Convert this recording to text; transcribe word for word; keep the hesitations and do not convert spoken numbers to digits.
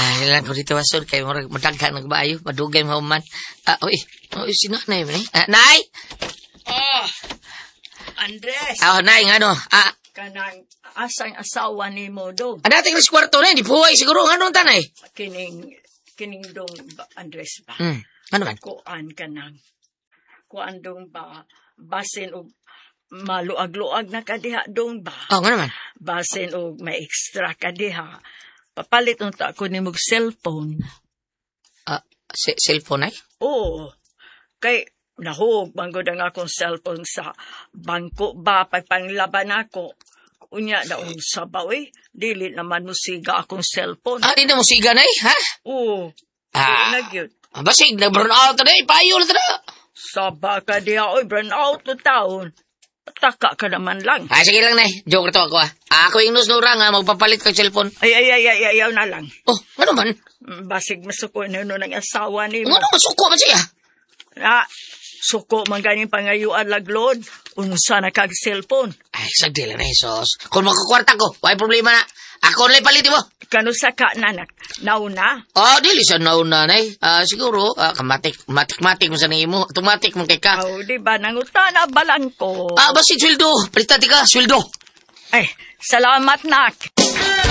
Ah, ilan ko dito wasod kay murag madaghan nagbayo, madugay mo man. Ah, oy, oy sino nay man eh? Ah, nay. Oh, Andres. Ah, nay ngano? Ah, Kanang asang asawa ni mo do. ana ting sa kwarto na di buhay siguro nganong tanay. Kining, kining dong ba, Andres ba? Hmm, ano man? Kuan kanang. Kuan dong ba, basin o maluag-luag na kadiha dong ba? Oh, ngano man? Basin o may extra kadiha. Papalit unta ako ni mong cellphone. Ah, si cellphone ay? Oo. Kay, nahog, manggod ang akong cellphone sa bangko ba, pagpanglaban ako. Unya na ang sabaw eh. Dili naman musiga akong cellphone. Ah, di na mo siga nay, ha? Oo. Ah. Nagyot. Basig na burn out na eh, payo na tara. Saba ka diya, oy, burn out to taon. Taka ka naman lang. Ah, sige lang nay, joke to ako ah. Ah, ako yung nusnura nga, magpapalit kag cellphone. Ay, ay, ay, ay, ayaw na lang. Oh, ano man? Basig masuko na nun ang asawa ni mo. Ano masuko man siya? Ah, suko man ganing pangayuan laglod. Unsa na kag cellphone. Ay, sagdi lang na sos. Kung makakwarta ko, may problema na. Ako nalay palit mo. Kano sa ka, nanak? Nauna? Oh, dili sa nauna na eh. Ah, siguro, ah, kamatik, matik-matik mo sa nangin mo. Automatic mo kay ka. Oh, di ba, nangutana balang ko. Ah, basit sweldo. Palitan ka, sweldo. Ay, salamat, nak.